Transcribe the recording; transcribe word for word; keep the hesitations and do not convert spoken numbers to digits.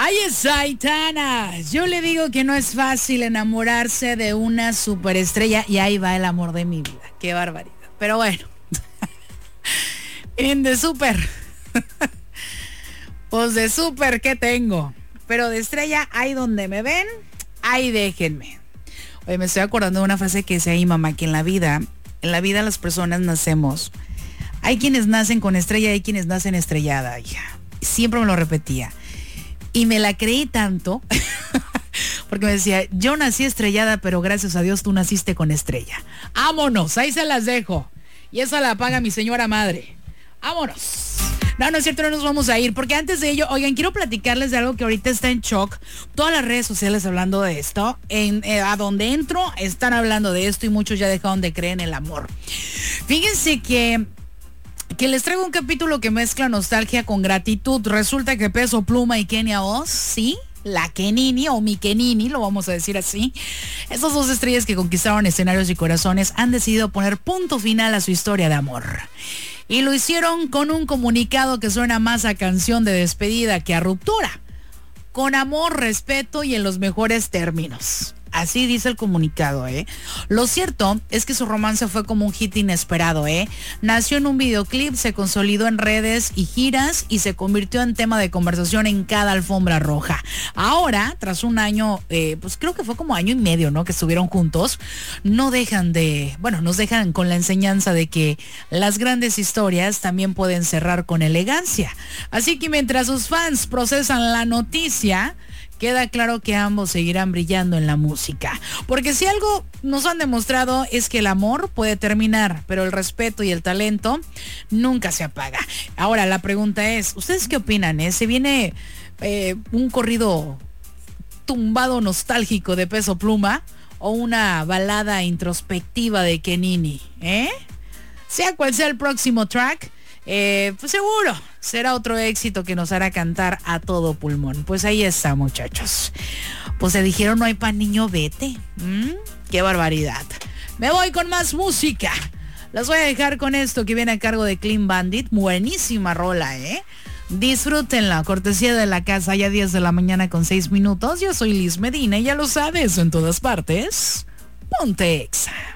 Ahí está Aitana. Yo le digo que no es fácil enamorarse de una superestrella y ahí va el amor de mi vida. Qué barbaridad. Pero bueno. En de super. Pues de super, ¿qué tengo? Pero de estrella, ahí donde me ven, ahí déjenme. Oye, me estoy acordando de una frase que decía mi mamá, que en la vida, en la vida las personas nacemos. Hay quienes nacen con estrella y hay quienes nacen estrellada, hija. Siempre me lo repetía. Y me la creí tanto, porque me decía, yo nací estrellada, pero gracias a Dios tú naciste con estrella. ¡Vámonos! Ahí se las dejo. Y esa la paga mi señora madre. ¡Vámonos! No, no es cierto, no nos vamos a ir, porque antes de ello, oigan, quiero platicarles de algo que ahorita está en shock. Todas las redes sociales hablando de esto. En, eh, a donde entro, están hablando de esto y muchos ya dejaron de creer en el amor. Fíjense que... que les traigo un capítulo que mezcla nostalgia con gratitud. Resulta que Peso Pluma y Kenia Oz, sí, la Kenini o mi Kenini, lo vamos a decir así. Esas dos estrellas que conquistaron escenarios y corazones han decidido poner punto final a su historia de amor. Y lo hicieron con un comunicado que suena más a canción de despedida que a ruptura. Con amor, respeto y en los mejores términos. Así dice el comunicado, ¿eh? Lo cierto es que su romance fue como un hit inesperado, ¿eh? Nació en un videoclip, se consolidó en redes y giras y se convirtió en tema de conversación en cada alfombra roja. Ahora, tras un año, eh, pues creo que fue como año y medio, ¿no? Que estuvieron juntos, no dejan de, bueno, nos dejan con la enseñanza de que las grandes historias también pueden cerrar con elegancia. Así que mientras sus fans procesan la noticia, queda claro que ambos seguirán brillando en la música. Porque si algo nos han demostrado es que el amor puede terminar, pero el respeto y el talento nunca se apaga. Ahora, la pregunta es, ¿ustedes qué opinan? Eh? ¿Se viene eh, un corrido tumbado nostálgico de Peso Pluma o una balada introspectiva de Kenini? ¿Eh? Sea cual sea el próximo track, Eh, pues seguro será otro éxito que nos hará cantar a todo pulmón. Pues ahí está, muchachos. Pues se dijeron no hay pan niño, vete. ¿Mm? Qué barbaridad. Me voy con más música. Las voy a dejar con esto que viene a cargo de Clean Bandit. Buenísima rola, ¿eh? Disfrútenla, cortesía de la casa, ya diez de la mañana con seis minutos. Yo soy Liz Medina y ya lo sabes, en todas partes, ponte Exa.